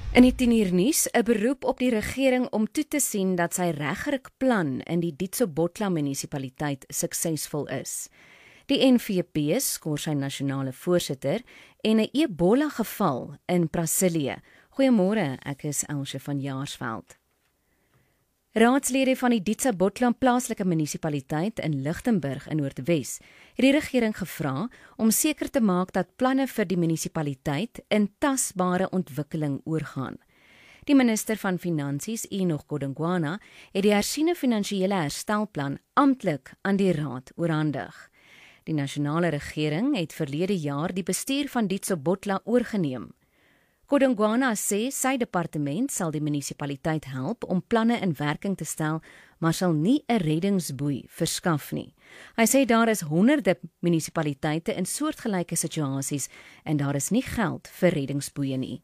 In die 10uur nuus, 'n beroep op die regering om toe te sien dat sy regrukplan in die Ditsobotla munisipaliteit suksesvol is. Die NVP skor sy nasionale voorsitter en 'n Ebola-geval in Brasilië. Goeiemôre, ek is Elsje van Jaarsveld. Raadslede van die Ditsobotla plaaslike munisipaliteit in Lichtenburg in Noordwes het die regering gevra om seker te maak dat planne vir die munisipaliteit in tasbare ontwikkeling oorgaan. Die minister van Finansies, Enoch Godongwana, het die hersiene finansiële herstelplan amptelik aan die raad oorhandig. Die nasionale regering het verlede jaar die bestuur van Ditsobotla oorgeneem. Godongwana sê sy departement sal die munisipaliteit help om planne in werking te stel, maar sal nie 'n reddingsboei verskaf nie. Hy sê daar is honderde munisipaliteite in soortgelyke situasies en daar is nie geld vir reddingsboeie nie.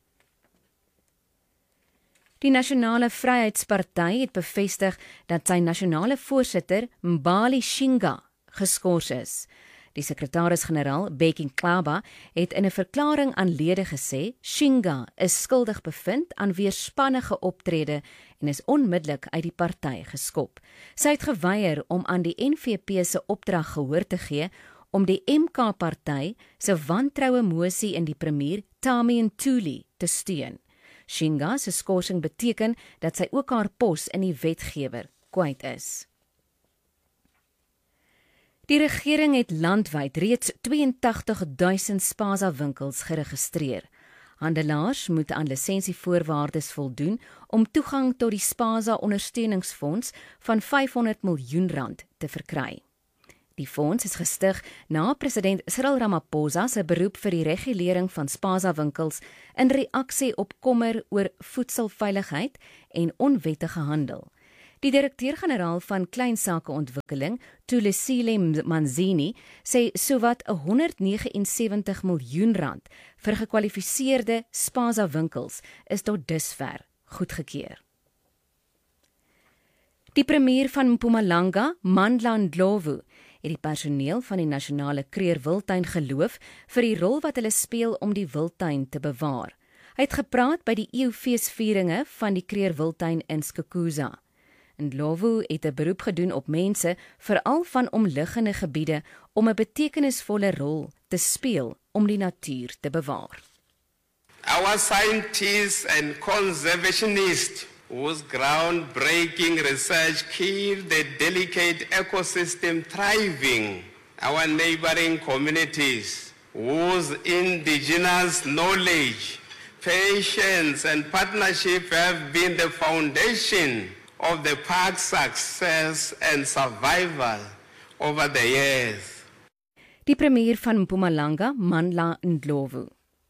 Die Nasionale Vryheidsparty het bevestig dat sy nasionale voorsitter, Mbali Shinga, geskort is. Die sekretaris-generaal, Bheki Mhlaba, het in 'n verklaring aan lede gesê, Shinga is skuldig bevind aan weerspannige optrede en is onmiddellik uit die party geskop. Sy het geweier om aan die NVP se opdrag gehoor te gee om die MK-party se wantroue mosie in die premier, Tami Ntuli, te steun. Shinga se skorsing beteken dat sy ook haar pos in die wetgewer kwyt is. Die regering het landwyd reeds 82.000 Spaza-winkels geregistreer. Handelaars moet aan lisensievoorwaardes voldoen om toegang tot die Spaza-ondersteuningsfonds van R500 miljoen te verkry. Die fonds is gestig na president Cyril Ramaphosa se beroep vir die regulering van Spaza-winkels in reaksie op kommer oor voedselveiligheid en onwettige handel. Die direkteur-generaal van Kleinsakeontwikkeling, Thulisile Manzini, sê sowat R179 miljoen vir gekwalifiseerde Spaza-winkels is tot dusver goedgekeur. Die premier van Mpumalanga, Mandla Ndlovu, het die personeel van die nasionale Kreer-Wildtuin geloof vir die rol wat hulle speel om die wildtuin te bewaar. Hy het gepraat by die eeufeesvieringe van die Kreer-Wildtuin in Skukuza. Ndlovu het 'n beroep gedoen op mense, veral van omliggende gebiede, om 'n betekenisvolle rol te speel om die natuur te bewaar. Our scientists and conservationists, whose groundbreaking research keep the delicate ecosystem thriving, our neighboring communities, whose indigenous knowledge, patience and partnership have been the foundation of the park's success and survival over the years. Die premier van Mpumalanga, Mandla Ndlovu.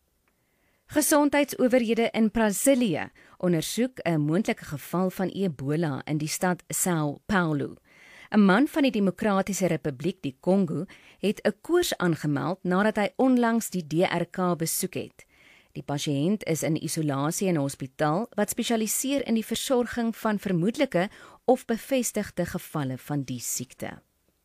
Gesondheidsowerhede in Brasilië ondersoek 'n moontlike geval van Ebola in die stad São Paulo. 'n Man van die Demokratiese Republiek, die Kongo, het 'n koors aangemeld nadat hy onlangs die DRK besoek het. Die pasiënt is in isolasie in 'n hospitaal wat spesialiseer in die versorging van vermoedelike of bevestigde gevalle van die siekte.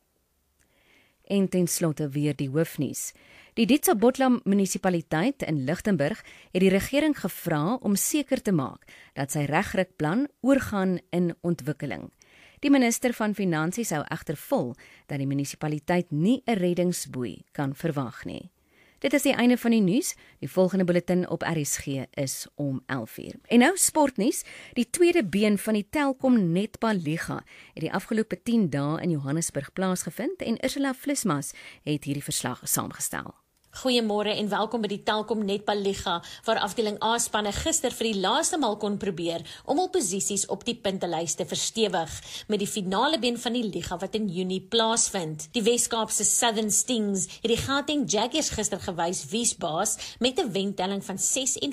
En ten slotte weer die hoofnuus. Die Ditsobotla munisipaliteit in Lichtenburg het die regering gevra om seker te maak dat sy regrukplan oorgaan in ontwikkeling. Die minister van Finansies hou egter vol dat die munisipaliteit nie 'n reddingsboei kan verwag nie. Dit is die einde van die nuus. Die volgende bulletin op RSG is om 11:00. En nou sportnuus. Die tweede been van die Telkom Netball Liga het die afgelope 10 dae in Johannesburg plaasgevind en Ursula Vlismas het hierdie verslag saamgestel. Goeiemôre en welkom by die Telkom Netball Liga, waar afdeling A-spanne gister vir die laaste maal kon probeer om hul posisies op die puntelys te verstewig met die finale been van die liga wat in Junie plaasvind. Die Weskaapse Southern Stings het die Gauteng Jaguars gister gewys wie's baas met 'n wentelling van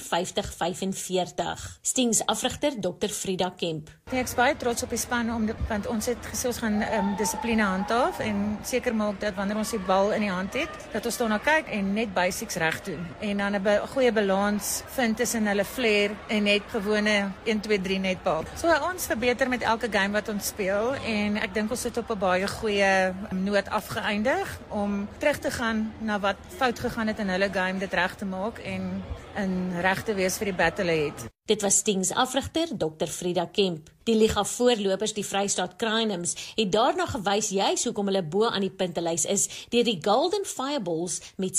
56-45. Stings afrigter Dr. Frida Kemp. Ek is baie trots op die span want ons het gesê ons gaan dissipline handhaaf en seker maak dat wanneer ons die bal in die hand het, dat ons daarna kyk en net basics reg doen en dan 'n goeie balans vind tussen hulle flair en net gewone 1 2 3 netbal. So ons verbeter met elke game wat ons speel en ek dink ons het op 'n baie goeie noot afgeëindig om terug te gaan na wat fout gegaan het in hulle game, dit reg te maak en in reg te wees vir die battle het. Dit was Stings afrigter Dr. Frida Kemp. Die liga voorlopers, die Vrystaat Crinums, het daarna gewys juis hoekom hulle bo aan die puntelys is deur die Golden Fireballs met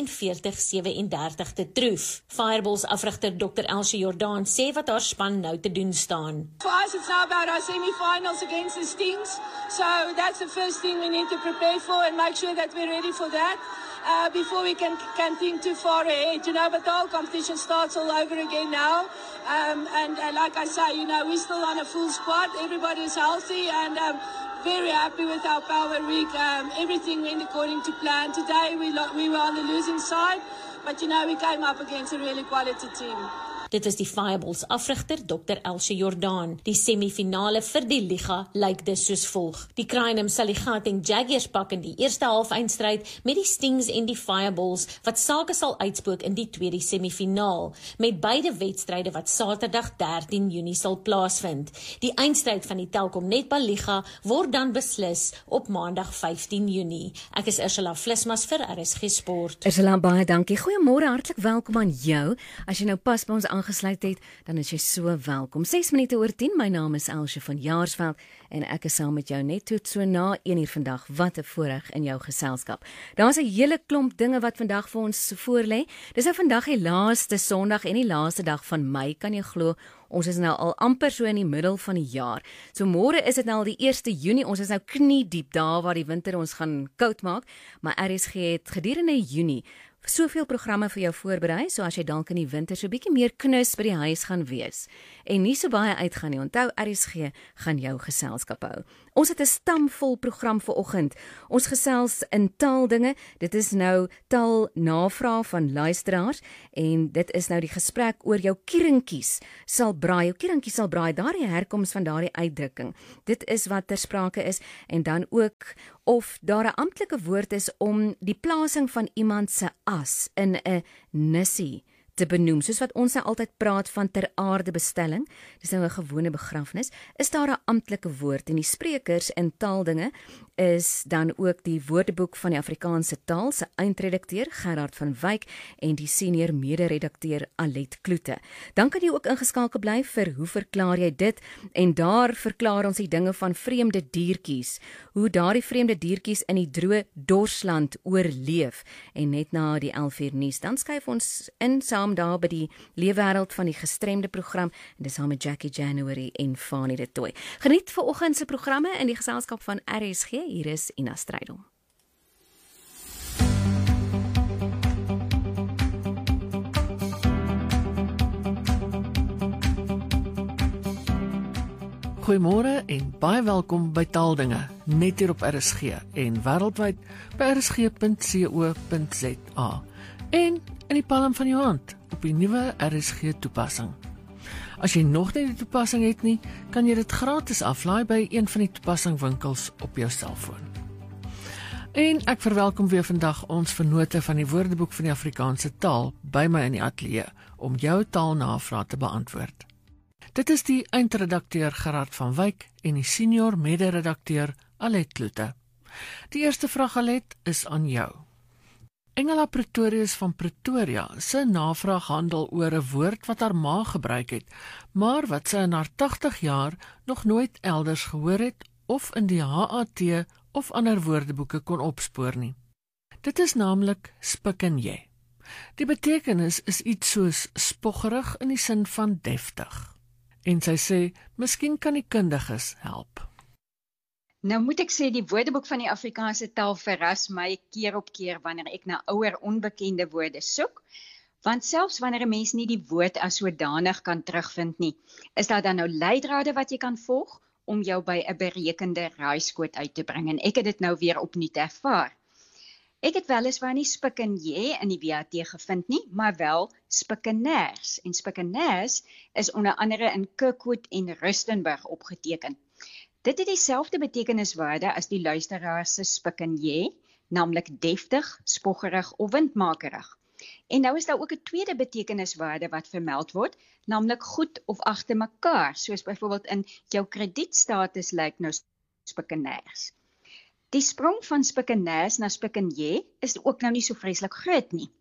47-37 te troef. Fireballs afrigter Dr. Elsje Jordaan sê wat haar span nou te doen staan. For us, it's now about our semi-finals against the Stings. So that's the first thing we need to prepare for and make sure that we're ready for that. Before we can think too far ahead, but the whole competition starts all over again now. And like I say, we're still on a full squad. Everybody is healthy and very happy with our power week. Everything went according to plan. Today we were on the losing side, but we came up against a really quality team. Dit was die Fireballs afrigter Dr. Elsje Jordaan. Die semifinale vir die liga lyk dus soos volg. Die Crinums sal die Gauteng Jaguars pak in die eerste halfeindstryd met die Stings en die Fireballs wat sake sal uitspook in die tweede semifinaal, met beide wedstryde wat Saterdag 13 Junie sal plaasvind. Die eindstryd van die Telkom Netbal Liga word dan beslis op Maandag 15 Junie. Ek is Ursula Vlismas vir RSG Sport. Ursula, baie dankie. Goeiemôre, hartlik welkom aan jou. As jy nou pas by ons aangesluit het, dan is jy so welkom. 6 minute oor 10, my naam is Elsje van Jaarsveld en ek is saam met jou net tot so na 1 uur vandag. Wat 'n voorreg in jou geselskap. Daar's 'n hele klomp dinge wat vandag vir ons voorlê. Dis nou vandag die laaste Sondag en die laaste dag van Mei, kan jy glo? Ons is nou al amper so in die middel van die jaar. So môre is dit nou al die 1 Junie. Ons is nou knie diep daar waar die winter ons gaan koud maak, maar RSG het gedurende Junie soveel programme vir jou voorberei, so as jy dalk in die winter so bietjie meer knus by die huis gaan wees en nie so baie uitgaan nie. Onthou, RSG gaan jou geselskap hou. Ons het 'n stamvol program vir oggend. Ons gesels in taaldinge. Dit is nou taalnavraag van luisteraars en dit is nou die gesprek oor jou kieringkies sal braai. Jou kieringkies sal braai, daardie herkoms van daardie uitdrukking. Dit is wat ter sprake is en dan ook of daar 'n amptelike woord is om die plasing van iemand se as in 'n nissie te benoem, soos wat ons nou altyd praat van ter aarde bestelling. Dis nou 'n gewone begrafnis. Is daar 'n amptelike woord en die sprekers in taaldinge is dan ook die Woordeboek van die Afrikaanse taal se eindredakteur Gerard van Wyk en die senior mede-redakteur Alet Kloete. Dan kan jy ook ingeskakel bly vir hoe verklaar jy dit en daar verklaar ons die dinge van vreemde diertjies, hoe daardie vreemde diertjies in die droë Dorsland oorleef en net na die 11 uur nuus dan skuif ons in saam daar by die leefwêreld van die gestremde program en dis saam met Jackie January en Fanie de Tooy. Geniet vanoggend se programme in die geselskap van RSG. Hier is Ina Strydom. Goeiemôre en baie welkom by Taaldinge, net hier op RSG en wêreldwyd by rsg.co.za en in die palm van jou hand op die nuwe RSG toepassing. As jy nog nie die toepassing het nie, kan jy dit gratis aflaai by een van die toepassingwinkels op jou selfoon. En ek verwelkom weer vandag ons vennote van die Woordeboek van die Afrikaanse taal by my in die ateljee om jou taalnavraag te beantwoord. Dit is die eindredakteur Gerard van Wyk en die senior mede-redakteur Alet Kloete. Die eerste vraag, Alet, is aan jou. Engela Pretorius van Pretoria se navraag handel oor 'n woord wat haar ma gebruik het, maar wat sy in haar 80 jaar nog nooit elders gehoor het of in die HAT of ander woordeboeke kon opspoor nie. Dit is naamlik spikkenjé. Die betekenis is iets soos spoggerig in die sin van deftig. En sy sê, miskien kan die kundiges help. Nou moet ek sê, die Woordeboek van die Afrikaanse taal verras my keer op keer wanneer ek na ouer onbekende woorde soek, want selfs wanneer 'n mens nie die woord as sodanig kan terugvind nie, is daar dan nou leidrade wat jy kan volg om jou by 'n berekende raaiskoot uit te bring, en ek het dit nou weer opnuut ervaar. Ek het weliswaar nie spikkenjé in die WAT gevind nie, maar wel spikkeners, en spikkeners is onder andere in Kirkwood en Rustenburg opgeteken. Dit het dieselfde betekeniswaarde as die luisteraar se spikkenjé, naamlik deftig, spoggerig of windmakerig. En nou is daar ook 'n tweede betekeniswaarde wat vermeld word, naamlik goed of agter mekaar, soos byvoorbeeld in jou kredietstatus lyk nou spikkeners. Die sprong van spikkeners na spikkenjé is ook nou nie so vreeslik groot nie.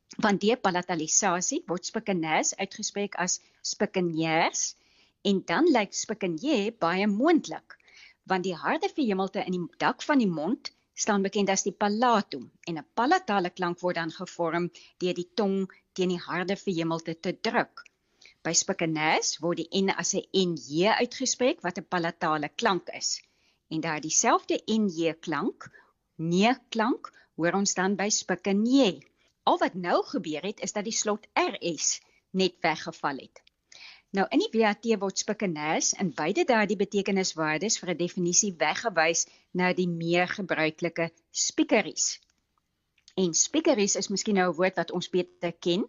Want deur palatalisasie word spikkeners uitgespreek as spikkenjers en dan lyk spikkenje baie moontlik, want die harde verhemelte in die dak van die mond staan bekend as die palatum en 'n palatale klank word dan gevorm deur die tong teen die harde verhemelte te druk. By spikkeners word die N as 'n NJ uitgespreek wat 'n palatale klank is. En daar dieselfde NJ klank, nee-klank, hoor ons dan by spikkenje. Al wat nou gebeur het, is dat die slot RS net weggeval het. Nou in die WAT word spikkeners in beide daardie betekeniswaardes vir 'n definisie weggewys na die meer gebruikelike spiekeries. En spiekeries is miskien nou 'n woord wat ons beter ken,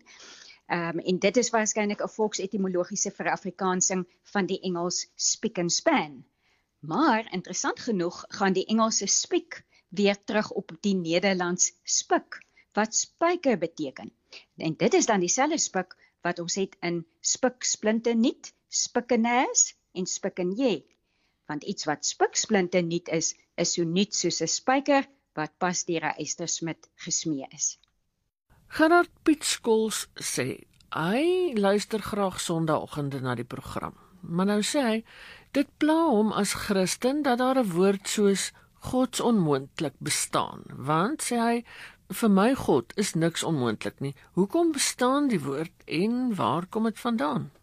en dit is waarskynlik 'n volksetimologiese verafrikaansing van die Engels speak and span. Maar interessant genoeg gaan die Engelse speak weer terug op die Nederlands spik, wat spyker beteken. En dit is dan dieselfde spik wat ons het in spik splinte nuut, spikkeners en spikkenje. Want iets wat spik splinte nuut is so nuut soos 'n spyker wat pas deur 'n eystersmid gesmee is. Gerard Piet Skols sê, hy luister graag Sondagoggende na die program. Maar nou sê hy, dit pla hom as Christen dat daar 'n woord soos godsonmoontlik bestaan. Want, sê hy, vir my God is niks onmoontlik nie. Hoekom bestaan die woord en waar kom dit vandaan?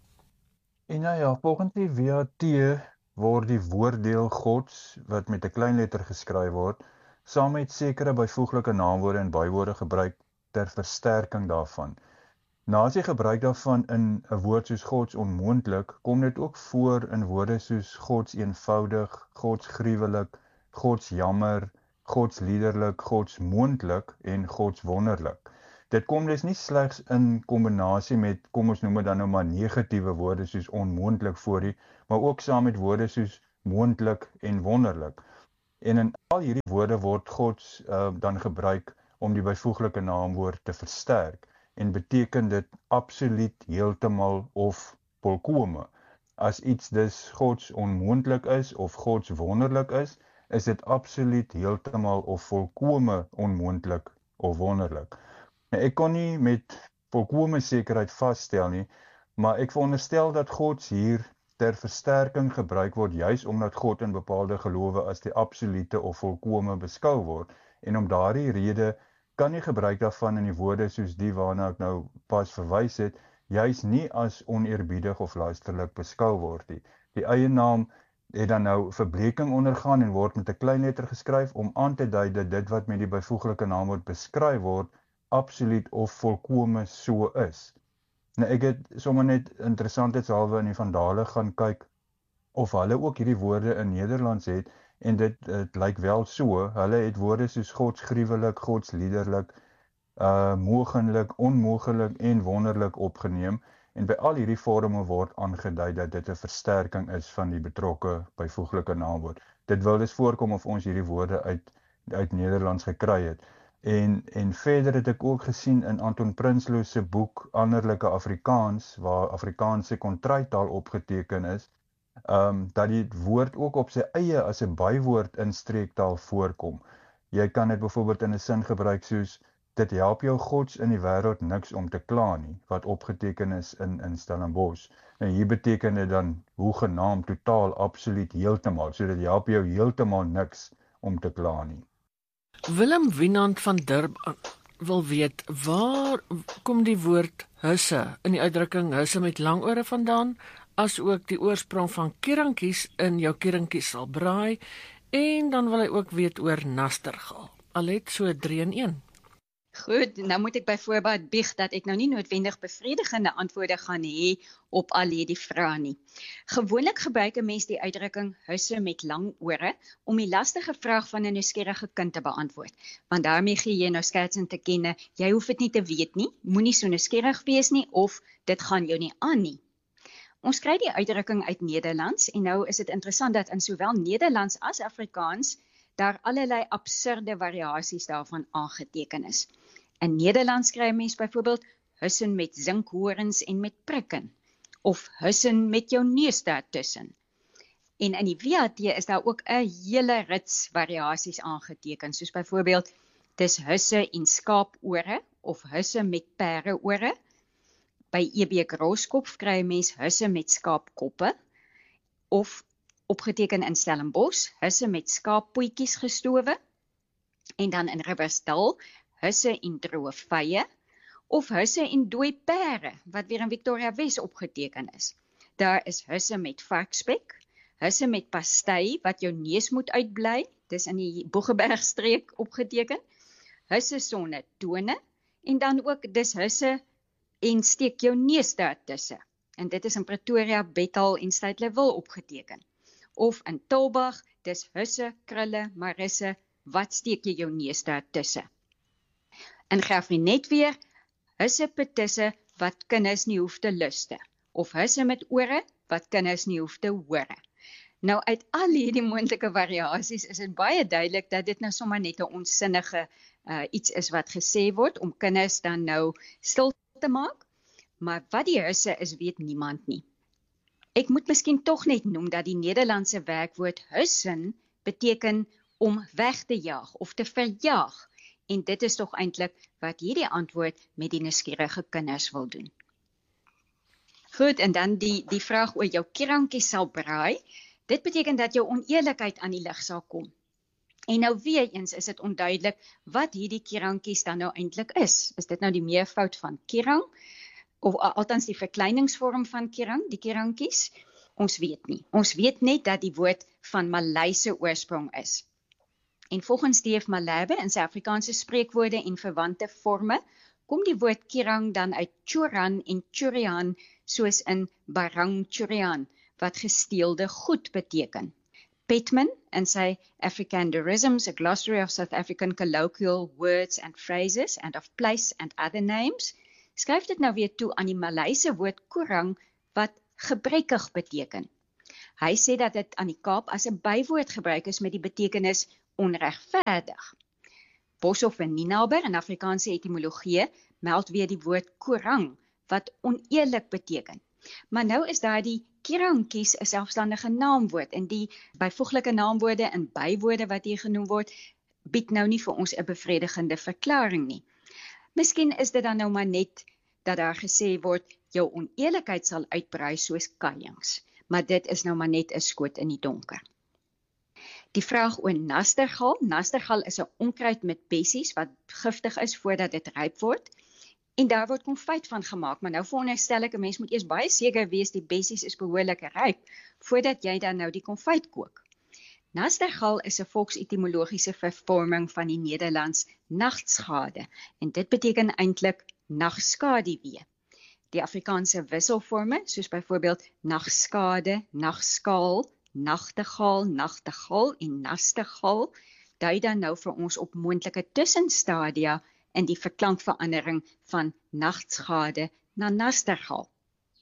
En ja, volgens die WAT word die woorddeel Gods, wat met 'n klein letter geskryf word, saam met sekere byvoeglike naamwoorde en bywoorde gebruik ter versterking daarvan. Na as jy gebruik daarvan in 'n woord soos Gods onmoontlik, kom dit ook voor in woorde soos Gods eenvoudig, Gods gruwelik, Gods jammer, Gods liederlik, Gods moontlik en Gods wonderlik. Dit kom dus nie slegs in kombinasie met, kom ons noem dit dan nou maar negatiewe woorde soos onmoontlik voor die, maar ook saam met woorde soos moontlik en wonderlik. En in al hierdie woorde word Gods dan gebruik om die byvoeglike naamwoord te versterk en beteken dit absoluut, heeltemal of volkome. As iets dus Gods onmoontlik is of Gods wonderlik is dit absoluut, heeltemal of volkome onmoontlik of wonderlik. Nou, ek kon nie met volkome sekerheid vasstel nie, maar ek veronderstel dat Gods hier ter versterking gebruik word, juis omdat God in bepaalde gelowe as die absolute of volkome beskou word, en om daardie rede kan nie gebruik daarvan in die woorde soos die waarna ek nou pas verwys het, juis nie as oneerbiedig of luisterlik beskou word nie. Die eie naam het dan nou verbreking ondergaan en word met 'n klein letter geskryf om aan te dui dat dit wat met die byvoeglike naamwoord beskryf word, absoluut of volkome so is. Nou ek het sommer net interessantheidshalwe in die Vandale gaan kyk of hulle ook hierdie woorde in Nederlands het, en dit lyk wel so. Hulle het woorde soos Gods gruwelik, Gods liederlik, moontlik, onmoontlik en wonderlik opgeneem, en by al hierdie vorme word aangedui dat dit 'n versterking is van die betrokke byvoeglike naamwoord. Dit wil dus voorkom of ons hierdie woorde uit Nederlands gekry het. En verder het ek ook gesien in Anton Prinsloo se boek Anderlike Afrikaans, waar Afrikaanse kontrytaal opgeteken is, dat die woord ook op sy eie as 'n bywoord in streektaal voorkom. Jy kan dit byvoorbeeld in 'n sin gebruik soos, dit help jou Gods in die wêreld niks om te kla nie, wat opgeteken is in Stellenbosch. En hier beteken dit dan hoegenaamd totaal, absoluut, heeltemal, so dit help jou heeltemal niks om te kla nie. Willem Wienand van Durban wil weet, waar kom die woord husse in die uitdrukking husse met lang ore vandaan, as ook die oorsprong van kerankies in jou kerankies sal braai, en dan wil hy ook weet oor nastergal. Al het so 3 in 1. Goed, nou moet ek by voorbaat bieg dat ek nou nie noodwendig bevredigende antwoorde gaan hê op al hierdie vrae nie. Gewoonlik gebruik 'n mens die uitdrukking husse met lang ore om die lastige vraag van 'n nuuskierige kind te beantwoord. Want daarmee gee jy nou skertsend te kenne, jy hoef dit nie te weet nie, moenie so nuuskierig wees nie of dit gaan jou nie aan nie. Ons kry die uitdrukking uit Nederlands en nou is dit interessant dat in sowel Nederlands as Afrikaans daar allerlei absurde variasies daarvan aangeteken is. In Nederlands kry mens byvoorbeeld hussen met zinkhorens en met prikken, of hussen met jou neus daartussen. En in die WAT is daar ook 'n hele rits variasies aangeteken, soos byvoorbeeld dis husse en skaapore of husse met pereore. By E.B. Groskopf kry 'n mens husse met skaapkoppe, of opgeteken in Stellenbosch, husse met skaappootjies gestowe, en dan in Riversdal, husse en droë vye, of husse en dooi pere, wat weer in Victoria Wes opgeteken is. Daar is husse met varkspek, husse met pastei, wat jou neus moet uitbly, dis in die Boegebergstreek opgeteken, husse sonder tone, en dan ook dis husse en steek jou neus daartussen. En dit is in Pretoria, Bethal en Stellenbosch opgeteken. Of in Tulbagh, dis husse, krulle, marisse, wat steek jy jou neus daartussen. In Graafrenet weer, husse petisse, wat kinders nie hoef te luste. Of husse met ore, wat kinders nie hoef te hore. Nou uit al hierdie moontlike variasies is dit baie duidelik dat dit nou sommer net 'n onsinnige iets is wat gesê word, om kinders dan nou stil te maak. Maar wat die husse is, weet niemand nie. Ek moet miskien tog net noem dat die Nederlandse werkwoord hussen beteken om weg te jaag of te verjaag. En dit is tog eintlik wat hierdie antwoord met die nuuskierige kinders wil doen. Goed, en dan die vraag oor jou kierankies sal braai. Dit beteken dat jou oneerlikheid aan die lig sal kom. En nou weer eens is dit onduidelik wat hierdie kierankies dan nou eintlik is. Is dit nou die meervoud van kierang? Of althans die verkleiningsvorm van kierang, die kierankies? Ons weet nie. Ons weet net dat die woord van Maleise oorsprong is. En volgens D.F. Malherbe in sy Afrikaanse spreekwoorde en verwante forme, kom die woord kierang dan uit Choran en Churian, soos in Barang Churian, wat gesteelde goed beteken. Petman, in sy Africanderisms, a glossary of South African colloquial words and phrases, and of place and other names, skryf dit nou weer toe aan die Maleise woord kurang, wat gebrekkig beteken. Hy sê dat dit aan die Kaap as 'n bywoord gebruik is met die betekenis onregverdig. Boshoff en Ninaber in Afrikaanse etymologie meld weer die woord kurang, wat oneerlik beteken. Maar nou is daar die kierankies 'n selfstandige naamwoord, en die byvoeglike naamwoorde en bywoorde wat hier genoem word, bied nou nie vir ons 'n bevredigende verklaring nie. Miskien is dit dan nou maar net dat daar gesê word, jou oneerlikheid sal uitbrei soos kajings, maar dit is nou maar net 'n skoot in die donker. Die vraag oor nastergal. Nastergal is 'n onkruid met bessies wat giftig is voordat dit ryp word. En daar word konfyt van gemaak, maar nou veronderstel ek 'n mens moet eers baie seker wees die bessies is behoorlik ryp voordat jy dan nou die konfyt kook. Nastergal is 'n volksetimologiese vervorming van die Nederlands nagtschade, en dit beteken eintlik nagskaduwee. Die Afrikaanse wisselforme, soos byvoorbeeld nagskade, nagskaal, nagtegaal, nagtegal en nastegal, dui dan nou vir ons op moontlike tussenstadia in die verklankverandering van nagtschade na nastergal.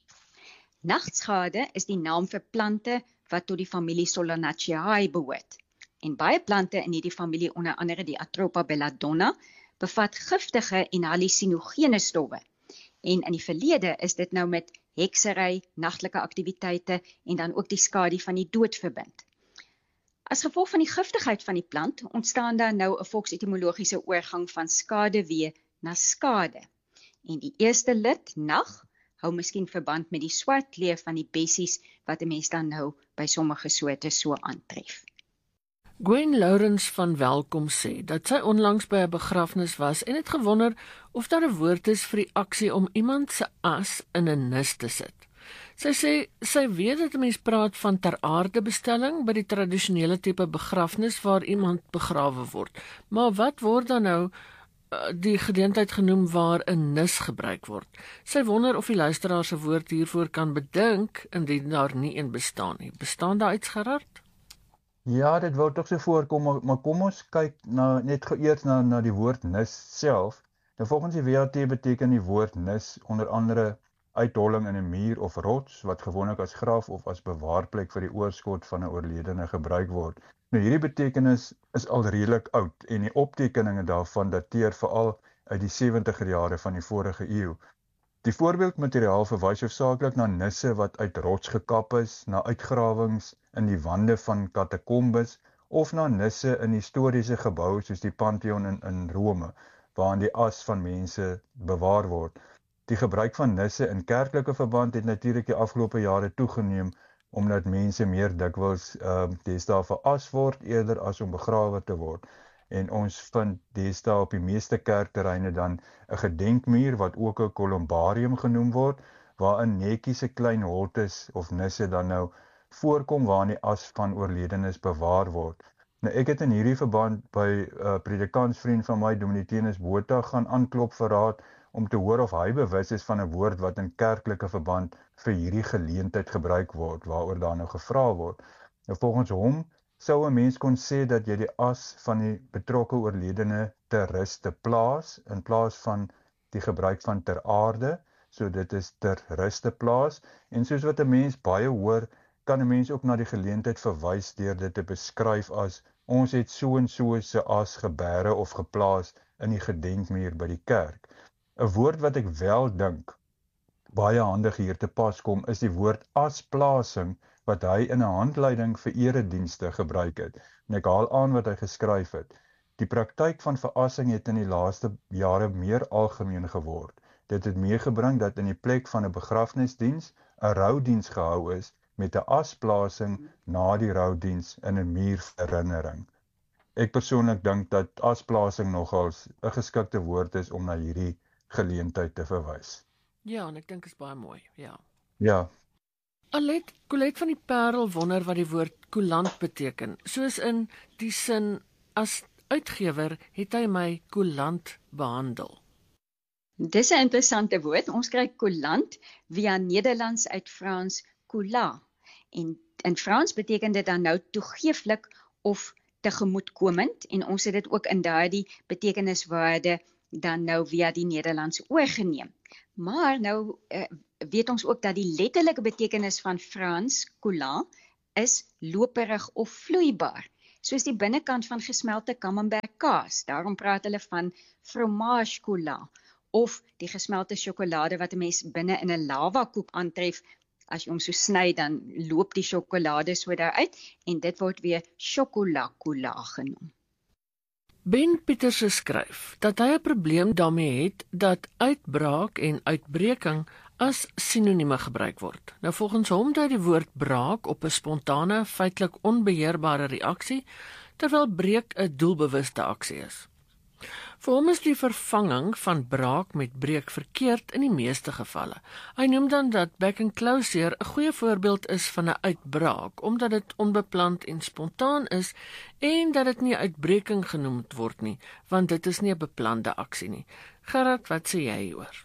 Nagtschade is die naam vir plante wat tot die familie Solanaceae behoort. En baie plante in hierdie familie, onder andere die Atropa belladonna, bevat giftige en hallusinogene stowwe. En in die verlede is dit nou met heksery, nagtelike aktiwiteite en dan ook die skadu van die dood verbind. As gevolg van die giftigheid van die plant, ontstaan daar nou 'n volksetimologiese oorgang van skaduwee na skade. En die eerste lid, nag, hou miskien verband met die swart kleur van die bessies, wat 'n mens dan nou by sommige soorte so aantref. Gwen Lourens van Welkom sê dat sy onlangs by 'n begrafnis was en het gewonder of daar 'n woord is vir die aksie om iemand se as in 'n nis te sit. Sy sê sy weet dat 'n mens praat van ter aarde bestelling by die tradisionele tipe begrafnis waar iemand begrawe word. Maar wat word dan nou die geleentheid genoem waar 'n nis gebruik word? Sy wonder of die luisteraar se woord hiervoor kan bedink indien daar nie een bestaan nie. Bestaan daar iets gerad? Ja, dit wou tog so voorkom, maar kom ons kyk net eers na die woord nis self. Nou volgens die WAT beteken die woord nis onder andere uitholling in 'n muur of rots, wat gewoonlik as graf of as bewaarplek vir die oorskot van 'n oorledene gebruik word. Nou hierdie betekenis is al redelik oud en die optekeninge daarvan dateer veral uit die 70er jare van die vorige eeu. Die voorbeeldmateriaal verwys hoofsaaklik na nisse wat uit rots gekap is, na uitgrawings in die wande van katakombes of na nisse in historiese geboue soos die Pantheon in Rome, waarin die as van mense bewaar word. Die gebruik van nisse in kerklike verband het natuurlik die afgelope jare toegeneem, omdat mense meer dikwels deesdae veras word eerder as om begrawe te word. En ons vind deesdae op die meeste kerkterreine dan 'n gedenkmuur wat ook 'n columbarium genoem word, waarin netjies 'n klein holtes of nisse dan nou voorkom waarin die as van oorledenes bewaar word. Nou ek het in hierdie verband by predikantsvriend van my, Dominitinus Botha, gaan aanklop vir raad om te hoor of hy bewus is van 'n woord wat in kerklike verband vir hierdie geleentheid gebruik word, waaroor daar nou gevra word. Nou volgens hom sou 'n mens kon sê dat jy die as van die betrokke oorledene ter ruste plaas, in plaas van die gebruik van ter aarde, so dit is ter ruste plaas, en soos wat 'n mens baie hoor, kan 'n mens ook na die geleentheid verwys deur dit te beskryf as ons het so en so se as gebêre of geplaas in die gedenkmuur by die kerk. 'n Woord wat ek wel dink baie handig hier te pas kom, is die woord asplasing wat hy in 'n handleiding vir eredienste gebruik het. En ek haal aan wat hy geskryf het. Die praktyk van verassing het in die laaste jare meer algemeen geword. Dit het meegebring dat in die plek van 'n begrafnisdiens 'n roudiens gehou is met 'n asplasing na die roudiens in 'n muur herinnering. Ek persoonlik dink dat asplasing nogals 'n geskikte woord is om na hierdie geleentheid te verwys. Ja, en ek dink is baie mooi, ja. Ja. Colette van die Parel wonder wat die woord coulant beteken. Soos in die sin, as uitgewer het hy my coulant behandel. Dis 'n interessante woord. Ons kry coulant via Nederlands uit Frans coula. En in Frans beteken dit dan nou toegeeflik of tegemoetkomend, en ons het dit ook in daardie betekeniswaarde dan nou via die Nederlands oorgeneem. Maar nou weet ons ook dat die letterlike betekenis van Frans coulant is loperig of vloeibaar, soos die binnekant van gesmelte camembert kaas. Daarom praat hulle van fromage coulant, of die gesmelte sjokolade wat 'n mens binne in 'n lavakoek aantref. As jy hom so sny, dan loop die sjokolade so daaruit, en dit word weer chocolat coula genoem. Ben Pieterse skryf dat hy 'n probleem daarmee het dat uitbraak en uitbreking as sinonieme gebruik word. Nou volgens hom dui die woord braak op 'n spontane, feitelik onbeheerbare reaksie, terwyl breek 'n doelbewuste aksie is. Vir hom is die vervanging van braak met breek verkeerd in die meeste gevalle. Hy noem dan dat back and closure 'n goeie voorbeeld is van 'n uitbraak, omdat dit onbepland en spontaan is, en dat dit nie uitbreking genoem word nie, want dit is nie 'n beplande aksie nie. Gerard, wat sê jy hieroor?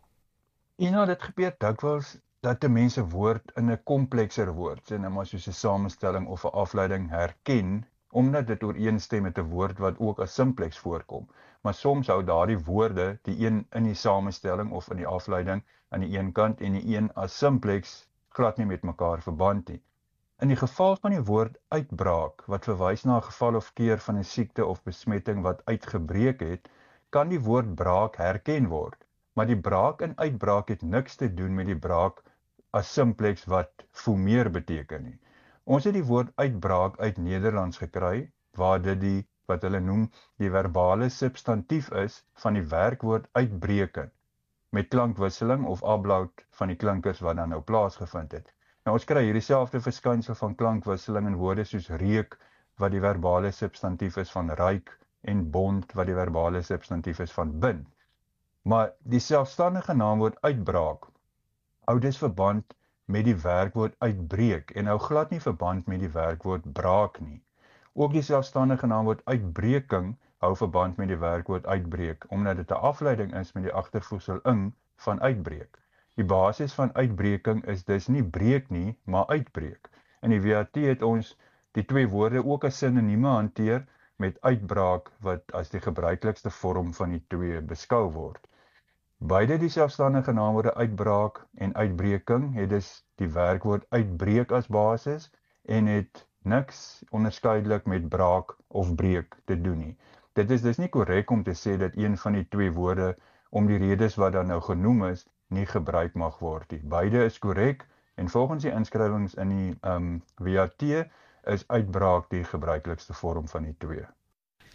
Dit gebeur dikwels dat 'n mens 'n woord in 'n komplekser woord, sê nou maar soos 'n samestelling of 'n afleiding herken, omdat dit ooreenstem met 'n woord wat ook as simplex voorkom. Maar soms hou daardie woorde, die een in die samestelling of in die afleiding aan die een kant en die een as simplex, glad nie met mekaar verband nie. In die geval van die woord uitbraak, wat verwys na 'n geval of keer van 'n siekte of besmetting wat uitgebreek het, kan die woord braak herken word. Maar die braak en uitbraak het niks te doen met die braak as simplex wat fumeer beteken nie. Ons het die woord uitbraak uit Nederlands gekry, waar dit wat hulle noem die verbale substantief is van die werkwoord uitbreken, met klankwisseling of ablaut van die klinkers wat dan nou plaasgevind het. Nou ons kry hierdie selfde verskynsel van klankwisseling in woorde soos reuk, wat die verbale substantief is van ruik, en bond, wat die verbale substantief is van bind. Maar die selfstandige naamwoord uitbraak hou dus verband met die werkwoord uitbreek, en hou glad nie verband met die werkwoord braak nie. Ook die selfstandige naamwoord uitbreking hou verband met die werkwoord uitbreek, omdat dit 'n afleiding is met die agtervoegsel ing van uitbreek. Die basis van uitbreking is dus nie breek nie, maar uitbreek. In die WAT het ons die twee woorde ook as sinonieme hanteer, met uitbraak wat as die gebruiklikste vorm van die twee beskou word. Beide die selfstandige naamwoorde uitbraak en uitbreking het dus die werkwoord uitbreek as basis en het niks onderskeidelik met braak of breek te doen nie. Dit is dus nie korrek om te sê dat een van die twee woorde, om die redes wat dan nou genoem is, nie gebruik mag word nie. Beide is korrek, en volgens die inskrywings in die WAT is uitbraak die gebruiklikste vorm van die twee.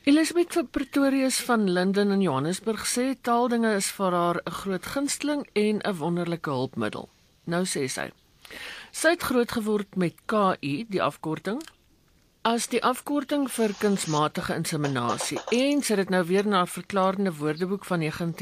Elisabeth van Pretorius van Linden in Johannesburg sê taaldinge is vir haar 'n groot gunsteling en 'n wonderlike hulpmiddel. Nou sê sy het groot geword met KI, die afkorting, as die afkorting vir kunsmatige inseminasie en sy het dit nou weer na haar verklarende woordeboek van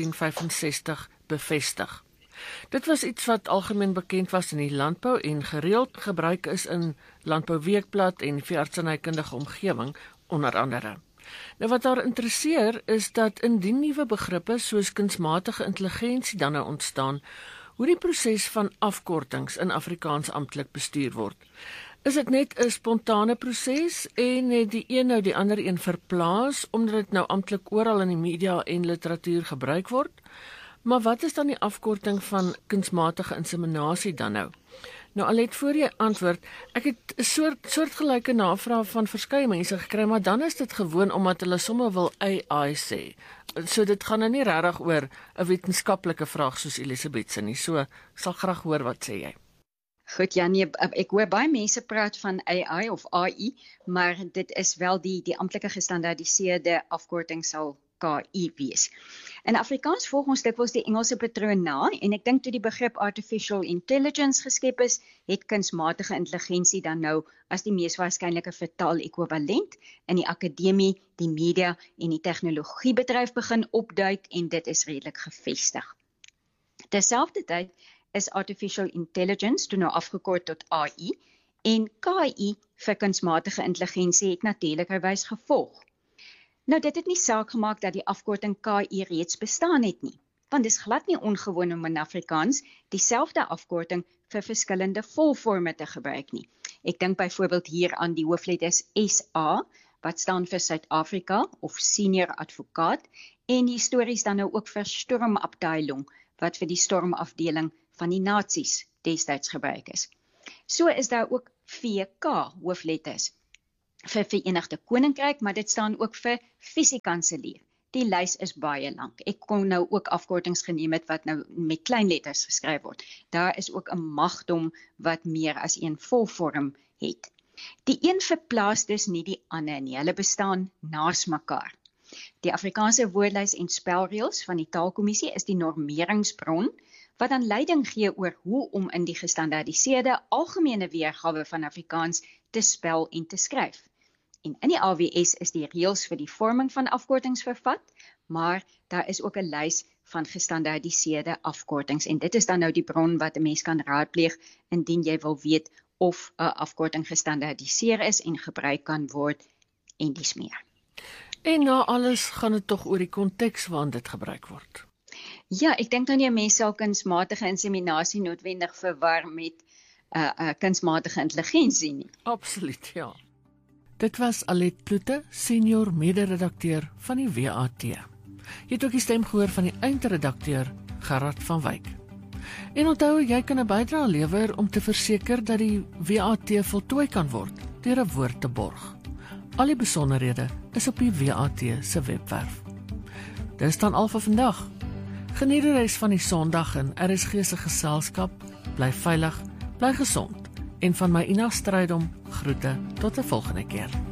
1965 bevestig. Dit was iets wat algemeen bekend was in die landbou en gereeld gebruik is in landbouweekblad en veeartsenykundige omgewing, onder andere. Nou wat haar interesseer is dat indien nuwe begrippe soos kunsmatige intelligensie dan nou ontstaan, hoe die proses van afkortings in Afrikaans amptelik bestuur word. Is dit net 'n spontane proses en het die een nou die ander een verplaas omdat dit nou amptelik oral in die media en literatuur gebruik word? Maar wat is dan die afkorting van kunsmatige inseminasie dan nou? Nou Alet, voor jy antwoord, ek het 'n soortgelyke navraag van verskeie mense gekry, maar dan is dit gewoon omdat hulle sommer wil AI sê. So dit gaan nou nie regtig oor 'n wetenskaplike vraag soos Elisabeth se nie. So ek sal graag hoor wat sê jy. Goed, ja nee, ek hoor baie mense praat van AI of AI, maar dit is wel die amptelike gestandaardiseerde afkorting sal KI wees. In Afrikaans volg ons dikwels die Engelse patroon na en ek dink toe die begrip artificial intelligence geskep is, het kunsmatige intelligensie dan nou as die mees waarskynlike vertaal ekwivalent in die akademie, die media en die tegnologiebedryf begin opduik en dit is redelik gevestig. Terselfdertyd is artificial intelligence toe nou afgekort tot AI en KI vir kunsmatige intelligensie het natuurlikerwys gevolg. Nou dit het nie saak gemaak dat die afkorting KI reeds bestaan het nie, want dis glad nie ongewoon om in Afrikaans dieselfde afkorting vir verskillende volvorme te gebruik nie. Ek dink byvoorbeeld hier aan die hoofletters SA, wat staan vir Suid-Afrika of senior advokaat, en histories dan nou ook vir stormabteilung, wat vir die stormafdeling van die Nazi's destyds gebruik is. So is daar ook VK hoofletters vir Verenigde Koninkryk, maar dit staan ook vir visiekanselier. Die lys is baie lank. Ek kon nou ook afkortings geneem het wat nou met klein letters geskryf word. Daar is ook 'n magdom wat meer as een volvorm het. Die een verplaas dus nie die ander nie. Hulle bestaan naas mekaar. Die Afrikaanse woordlys en spelreëls van die Taalkommissie is die normeringsbron wat dan leiding gee oor hoe om in die gestandaardiseerde algemene weergawe van Afrikaans te spel en te skryf. En in die AWS is die reëls vir die vorming van afkortings vervat, maar daar is ook 'n lys van gestandaardiseerde afkortings en dit is dan nou die bron wat 'n mens kan raadpleeg indien jy wil weet of 'n afkorting gestandaardiseer is en gebruik kan word en dis meer. En na alles gaan dit tog oor die konteks waarin dit gebruik word. Ja, ek dink dan nie 'n mens sal kunsmatige inseminasie noodwendig verwar met kunsmatige intelligensie nie. Absoluut, ja. Dit was Alet Kloete, senior mede-redakteur van die WAT. Jy het ook die stem gehoor van die eindredakteur Gerard van Wyk. En onthou, jy kan 'n bydrae lewer om te verseker dat die WAT voltooi kan word deur 'n woord te borg. Al die besonderhede is op die WAT se webwerf. Dis dan al vir vandag. Geniet die res van die Sondag in RSG se geselskap. Bly veilig, bly gesond. En van my Ina Strydom groete tot 'n volgende keer.